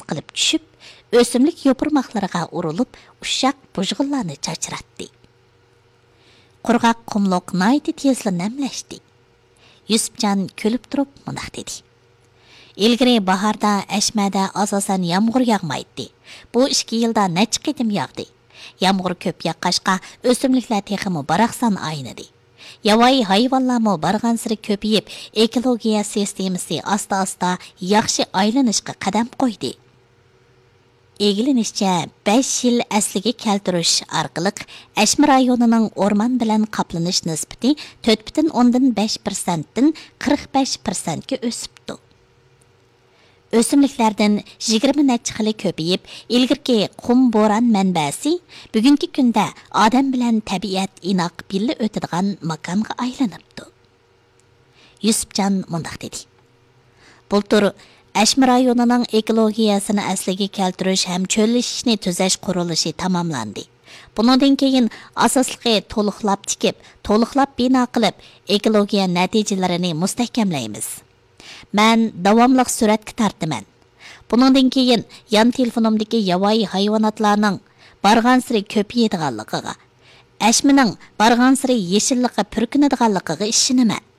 qilib tushib, o'simlik yopirmoqlariga urilib, ushaq bujg'unlarni chachratdi. Qurg'oq qumloq nayti tezla namlashdi. Yusufjon kulib turib mundoq dedi. İlgari baharda Ashmada asosan yomg'ir yog'maydi. Bu 2 yilda necha qitim yog'di. Yomg'ir ko'p yoqqashqa o'simliklar texmi baraqsan aynidi. Yovvoyi hayvonlarmi barg'ansiri ko'payib, ekologiya sistemasi asta-asta yaxshi aylanishga qadam qo'ydi. Egilinishcha 5 yil asliga keltirish orqali Ashma rayonining o'rmon bilan qoplanish nisbati 4,5% dan 45% ga o'sibdi. O'simliklardan 20 necha xili ko'payib, ilgirki qum bo'ron manbasi bugungi kunda odam bilan tabiat inoq birga o'tadigan makonga aylanibdi. Yusufjon mundoq dedi. Bultur Ashma rayonining ekologiyasini asliga keltirish ham cho'llashishni tuzash qurilishi tamomlandi. Bundan keyin asosligi to'liqlab tikib, to'liqlab bino qilib, ekologiya natijalarini mustahkamlaymiz. Men davomliq suratga tortaman. Bundan keyin yon telefonimdagi yovvoyi hayvonotlarning barg'ansiri ko'payadiganligiga, Ashmaning barg'ansiri yeshillikqa purkinadiganligiga ishonaman.